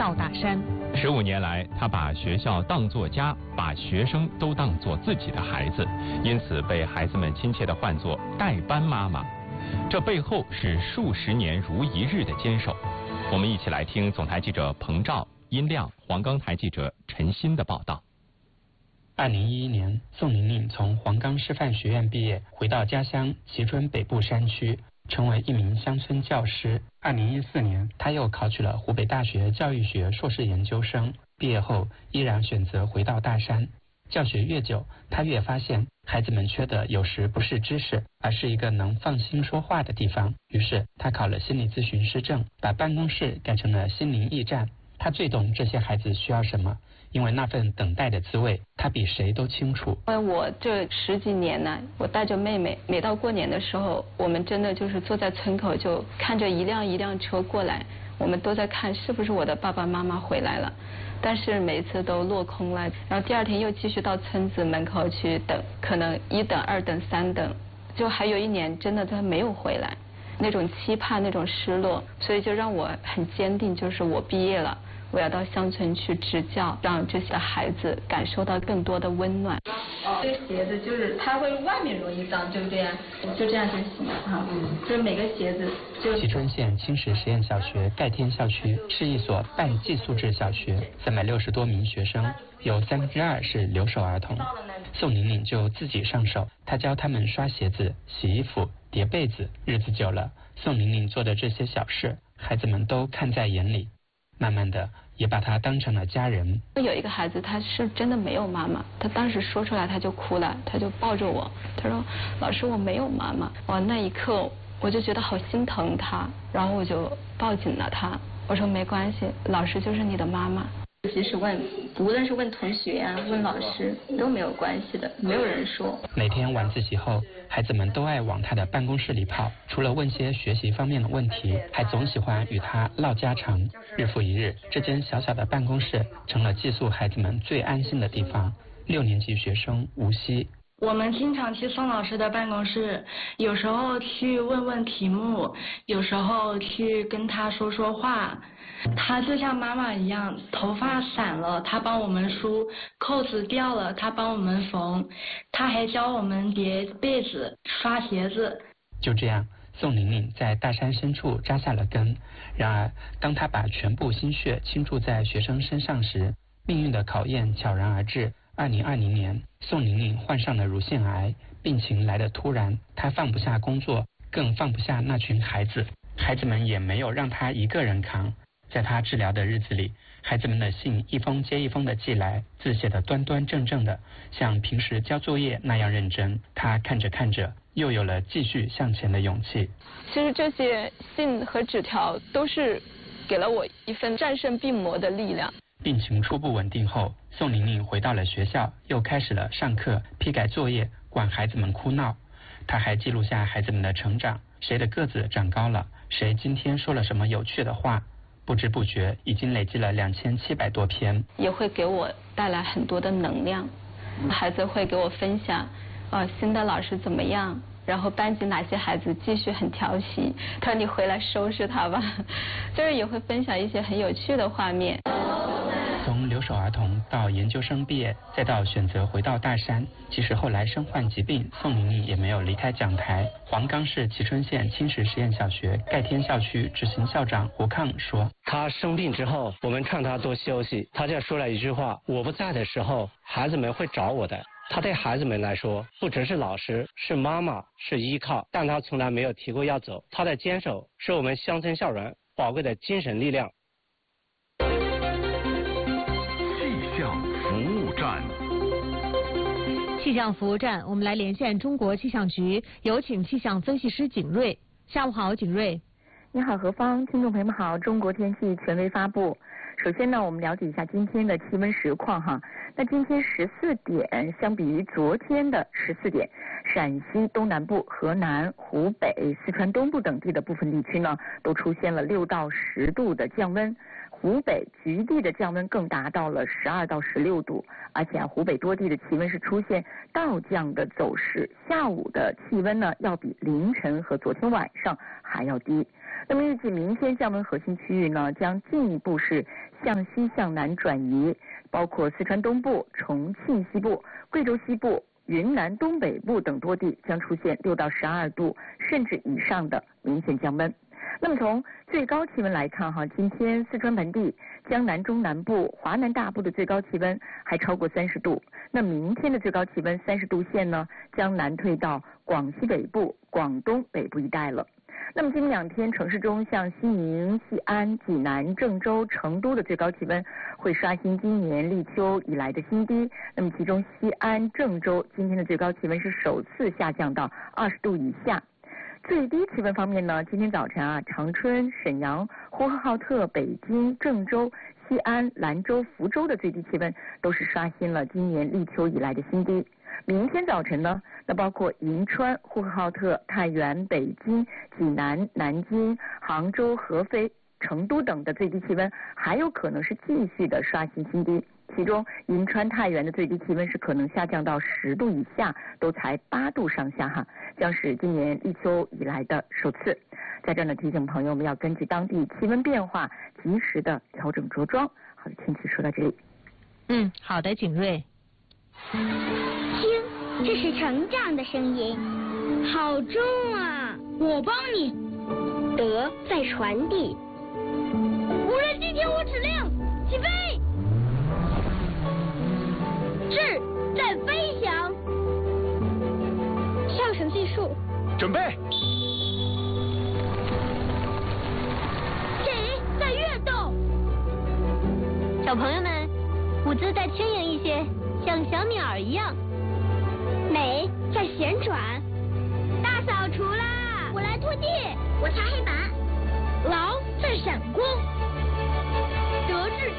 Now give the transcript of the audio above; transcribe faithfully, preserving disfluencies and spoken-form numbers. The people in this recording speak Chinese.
到大山。 十五年来，他把学校当作家，把学生都当作自己的孩子，因此被孩子们亲切地唤作代班妈妈。这背后是数十年如一日的坚守。我们一起来听总台记者彭照、殷亮、黄冈台记者陈鑫的报道。 二零一一年，宋玲玲从黄冈师范学院毕业，回到家乡蕲春北部山区，成为一名乡村教师。二零一四年，她又考取了湖北大学教育学硕士研究生。毕业后，依然选择回到大山。教学越久，她越发现孩子们缺的有时不是知识，而是一个能放心说话的地方。于是，她考了心理咨询师证，把办公室改成了心灵驿站。她最懂这些孩子需要什么，因为那份等待的滋味，她比谁都清楚。 因为我这十几年呢，我带着妹妹，每到过年的时候，我们真的就是坐在村口，就看着一辆一辆车过来，我们都在看是不是我的爸爸妈妈回来了，但是每次都落空了。然后第二天又继续到村子门口去等，可能一等、二等、三等，就还有一年真的他没有回来，那种期盼，那种失落，所以就让我很坚定，就是我毕业了，我要到乡村去支教，让这些孩子感受到更多的温暖。 这个鞋子就是它会外面容易脏，就这样，就这样就行了哈。嗯，就是每个鞋子就。 蕲春县青石实验小学盖天校区是一所半寄宿制小学，三百六十多名学生，有三分之二是留守儿童。宋玲玲就自己上手，她教他们刷鞋子、洗衣服、叠被子。日子久了，宋玲玲做的这些小事，孩子们都看在眼里。慢慢的也把他当成了家人。 有一个孩子他是真的没有妈妈，他当时说出来他就哭了，他就抱着我，他说老师我没有妈妈。哇，那一刻我就觉得好心疼他，然后我就抱紧了他，我说没关系，老师就是你的妈妈。 即使问，无论是问同学啊，问老师都没有关系的，没有人说。 每天晚自习后，孩子们都爱往他的办公室里跑，除了问些学习方面的问题，还总喜欢与他唠家常。日复一日，这间小小的办公室成了寄宿孩子们最安心的地方。六年级学生吴曦， 我们经常去宋老师的办公室，有时候去问问题目，有时候去跟他说说话。他就像妈妈一样，头发散了他帮我们梳，扣子掉了他帮我们缝，他还教我们叠被子、刷鞋子。 就这样，宋玲玲在大山深处扎下了根。然而，当她把全部心血倾注在学生身上时，命运的考验悄然而至。二零二零年，宋玲玲患上了乳腺癌，病情来得突然，她放不下工作，更放不下那群孩子。孩子们也没有让她一个人扛。在他治疗的日子里，孩子们的信一封接一封的寄来，字写得端端正正的，像平时交作业那样认真。他看着看着，又有了继续向前的勇气。 其实这些信和纸条都是给了我一份战胜病魔的力量。 病情初步稳定后，宋玲玲回到了学校，又开始了上课、批改作业、管孩子们哭闹。他还记录下孩子们的成长，谁的个子长高了，谁今天说了什么有趣的话。不知不觉已经累积了两千七百多篇， 也会给我带来很多的能量。孩子会给我分享，呃，新的老师怎么样，然后班级哪些孩子继续很调皮，他说你回来收拾他吧，就是也会分享一些很有趣的画面。 从留守儿童到研究生毕业，再到选择回到大山，即使后来身患疾病，宋玲玲也没有离开讲台。黄冈市蕲春县青石实验小学盖天校区执行校长胡抗说：“ 他生病之后，我们劝他多休息，他就说了一句话：我不在的时候，孩子们会找我的。他对孩子们来说，不只是老师，是妈妈，是依靠，但他从来没有提过要走。他的坚守是我们乡村校园宝贵的精神力量。” 气象服务站， 气象服务站，我们来连线中国气象局，有请气象分析师景瑞。下午好，景瑞。 你好，何芳，听众朋友们好。中国天气权威发布。首先呢，我们了解一下今天的气温实况哈。那今天十四点，相比于昨天的十四点，陕西东南部、河南、湖北、四川东部等地的部分地区呢，都出现了六到十度的降温。 湖北局地的降温更达到了十二到十六度，而且啊，湖北多地的气温是出现倒降的走势，下午的气温呢要比凌晨和昨天晚上还要低。那么预计明天降温核心区域呢将进一步是向西向南转移，包括四川东部、重庆西部、贵州西部、云南东北部等多地将出现六到十二度甚至以上的明显降温。那么从最高气温来看哈，今天四川盆地、江南中南部、华南大部的最高气温还超过三十度。那明天的最高气温三十度线呢，将南退到广西北部、广东北部一带了。那么今明两天城市中，像西宁、西安、济南、郑州、成都的最高气温会刷新今年立秋以来的新低。那么其中西安、郑州今天的最高气温是首次下降到二十度以下。最低气温方面呢，今天早晨啊，长春、沈阳、呼和浩特、北京、郑州、西安、兰州、福州的最低气温都是刷新了今年立秋以来的新低。明天早晨呢，那包括银川、呼和浩特、太原、北京、济南、南京、杭州、合肥、成都等的最低气温还有可能是继续的刷新新低。其中银川、太原的最低气温是可能下降到十度以下，都才八度上下哈，将是今年立秋以来的首次。在这呢，提醒朋友们要根据当地气温变化，及时的调整着装。好的，天气说到这里。 嗯，好的，景瑞。 听，这是成长的声音，好重啊！我帮你。德在传递。无人机听我指令，起飞。志在飞翔，上升技术， 准备。 己在跃动， 小朋友们，舞姿再轻盈一些，像小鸟儿一样。 美在旋转，大扫除啦！我来拖地，我擦黑板。劳在闪光，德智